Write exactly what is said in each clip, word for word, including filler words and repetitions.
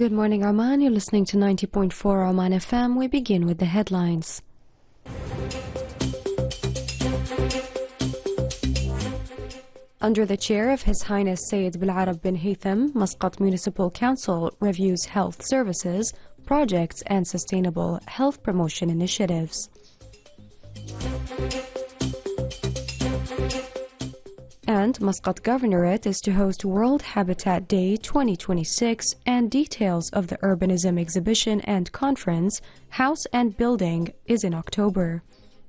Good morning, Oman. You're listening to ninety point four Oman F M. We begin with the headlines. Under the chair of His Highness Sayyid Bilarab bin Haytham, Muscat Municipal Council reviews health services, projects, and sustainable health promotion initiatives. And Muscat Governorate is to host World Habitat Day twenty twenty-six, and details of the Urbanism Exhibition and Conference, House and Building, is in October.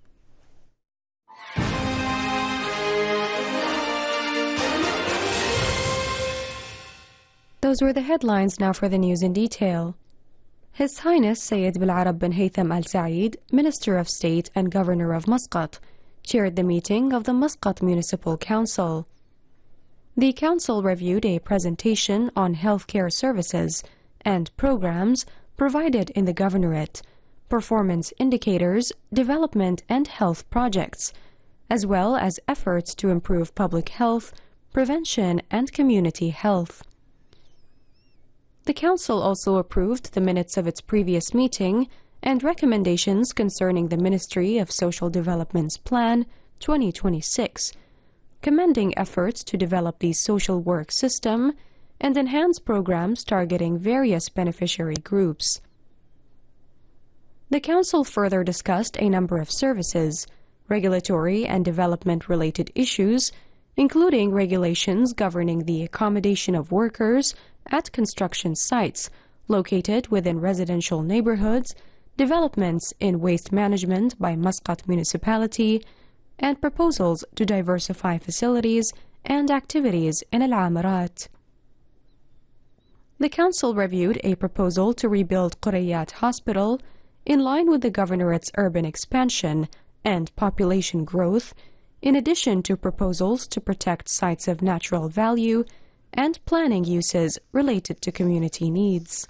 Those were the headlines. Now for the news in detail. His Highness Sayyid Bilarab bin Haytham Al Saeed, Minister of State and Governor of Muscat, chaired the meeting of the Muscat Municipal Council. The council reviewed a presentation on healthcare services and programs provided in the governorate, performance indicators, development and health projects, as well as efforts to improve public health, prevention and community health. The council also approved the minutes of its previous meeting and recommendations concerning the Ministry of Social Development's Plan twenty twenty-six, commending efforts to develop the social work system and enhance programs targeting various beneficiary groups. The council further discussed a number of services, regulatory and development-related issues, including regulations governing the accommodation of workers at construction sites located within residential neighborhoods, developments in waste management by Muscat Municipality, and proposals to diversify facilities and activities in Al-Amarat. The council reviewed a proposal to rebuild Qurayat Hospital in line with the governorate's urban expansion and population growth, in addition to proposals to protect sites of natural value and planning uses related to community needs.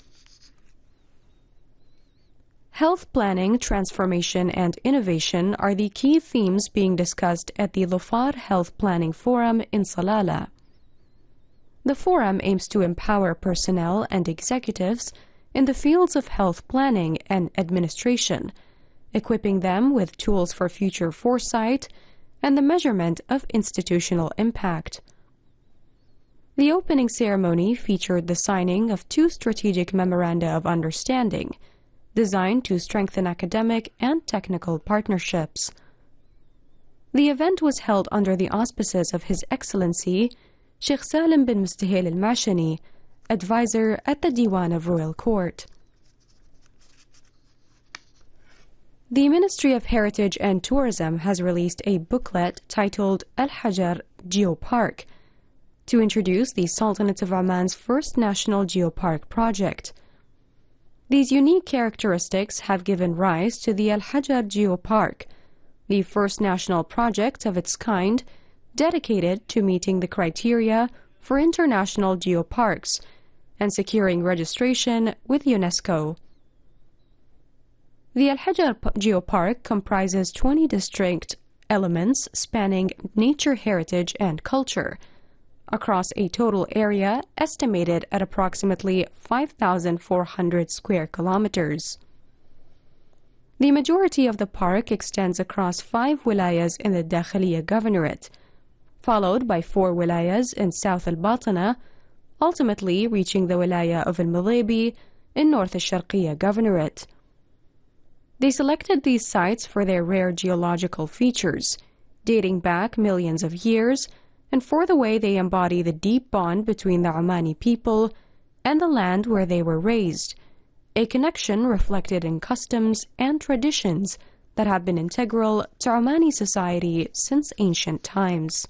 Health planning, transformation, and innovation are the key themes being discussed at the Dhofar Health Planning Forum in Salalah. The forum aims to empower personnel and executives in the fields of health planning and administration, equipping them with tools for future foresight and the measurement of institutional impact. The opening ceremony featured the signing of two strategic memoranda of understanding, designed to strengthen academic and technical partnerships. The event was held under the auspices of His Excellency Sheikh Salim bin Mustahil al-Mashani, advisor at the Diwan of Royal Court. The Ministry of Heritage and Tourism has released a booklet titled Al-Hajar Geopark to introduce the Sultanate of Oman's first national geopark project. These unique characteristics have given rise to the Al-Hajar Geopark, the first national project of its kind dedicated to meeting the criteria for international geoparks and securing registration with UNESCO. The Al-Hajar Geopark comprises twenty distinct elements spanning nature, heritage, and culture, across a total area estimated at approximately five thousand four hundred square kilometers. The majority of the park extends across five wilayas in the Dakhiliya Governorate, followed by four wilayas in South Al-Batana, ultimately reaching the wilaya of Al-Mudaybi in North Al-Sharqiya Governorate. They selected these sites for their rare geological features, dating back millions of years, and for the way they embody the deep bond between the Omani people and the land where they were raised, a connection reflected in customs and traditions that have been integral to Omani society since ancient times.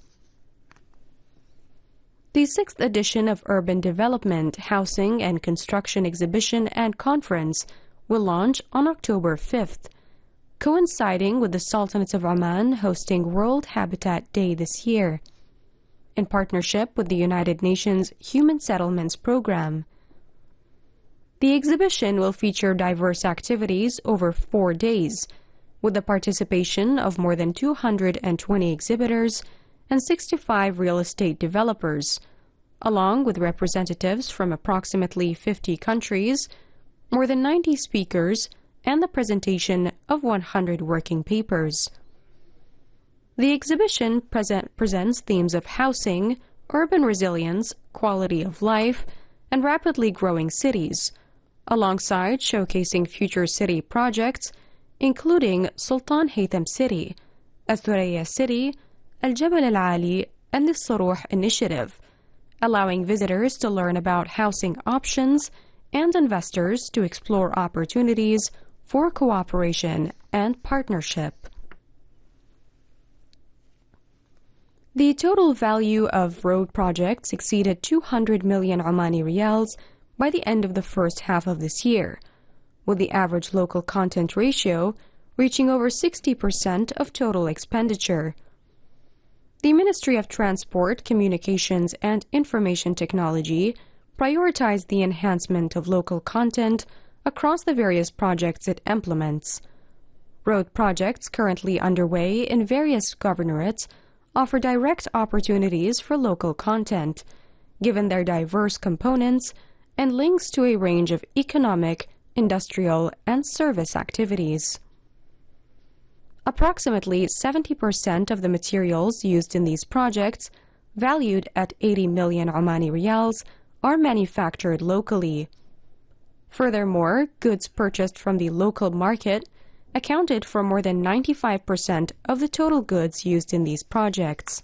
The sixth edition of Urban Development, Housing and Construction Exhibition and Conference will launch on October fifth, coinciding with the Sultanate of Oman hosting World Habitat Day this year, in partnership with the United Nations Human Settlements Program. The exhibition will feature diverse activities over four days, with the participation of more than two hundred twenty exhibitors and sixty-five real estate developers, along with representatives from approximately fifty countries, more than ninety speakers, and the presentation of one hundred working papers. The exhibition present, presents themes of housing, urban resilience, quality of life, and rapidly growing cities, alongside showcasing future city projects, including Sultan Haytham City, Al-Thuraya City, Al-Jabal Al-Ali, and the Saruh Initiative, allowing visitors to learn about housing options and investors to explore opportunities for cooperation and partnership. The total value of road projects exceeded two hundred million Omani riyals by the end of the first half of this year, with the average local content ratio reaching over sixty percent of total expenditure. The Ministry of Transport, Communications and Information Technology prioritized the enhancement of local content across the various projects it implements. Road projects currently underway in various governorates offer direct opportunities for local content, given their diverse components and links to a range of economic, industrial, and service activities. Approximately seventy percent of the materials used in these projects, valued at eighty million Omani riyals, are manufactured locally. Furthermore, goods purchased from the local market accounted for more than ninety-five percent of the total goods used in these projects.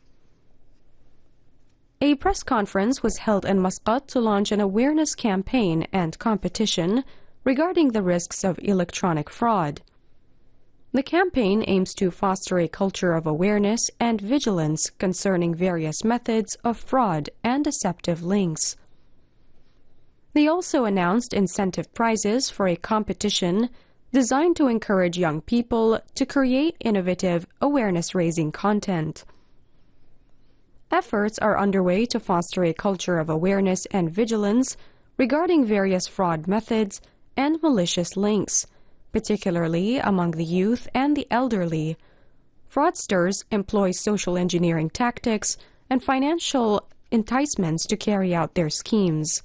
A press conference was held in Muscat to launch an awareness campaign and competition regarding the risks of electronic fraud. The campaign aims to foster a culture of awareness and vigilance concerning various methods of fraud and deceptive links. They also announced incentive prizes for a competition designed to encourage young people to create innovative, awareness-raising content. Efforts are underway to foster a culture of awareness and vigilance regarding various fraud methods and malicious links, particularly among the youth and the elderly. Fraudsters employ social engineering tactics and financial enticements to carry out their schemes.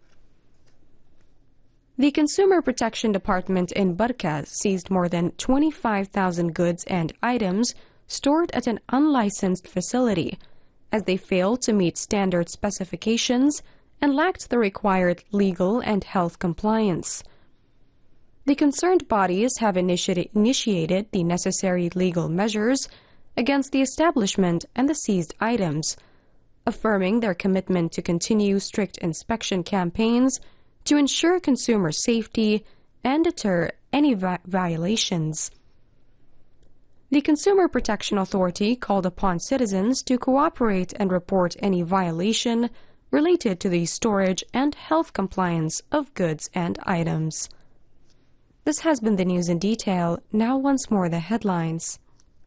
The Consumer Protection Department in Barka seized more than twenty-five thousand goods and items stored at an unlicensed facility, as they failed to meet standard specifications and lacked the required legal and health compliance. The concerned bodies have initi- initiated the necessary legal measures against the establishment and the seized items, affirming their commitment to continue strict inspection campaigns to ensure consumer safety and deter any vi- violations. The Consumer Protection Authority called upon citizens to cooperate and report any violation related to the storage and health compliance of goods and items. This has been the news in detail. Now once more the headlines.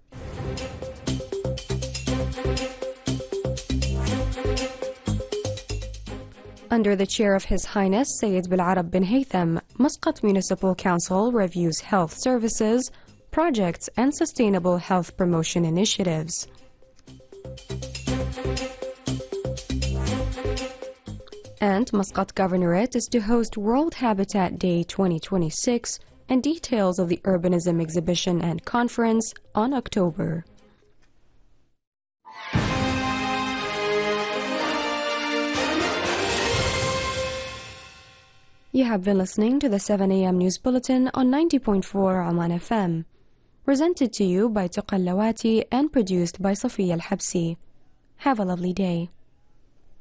Under the chair of His Highness Sayyid Bil-Arab bin Haytham, Muscat Municipal Council reviews health services, projects, and sustainable health promotion initiatives. And Muscat Governorate is to host World Habitat Day twenty twenty-six, and details of the Urbanism Exhibition and Conference on October. You have been listening to the seven A M News Bulletin on ninety point four Oman F M, presented to you by Tuqa Al-Lawati and produced by Safiya Al-Habsi. Have a lovely day.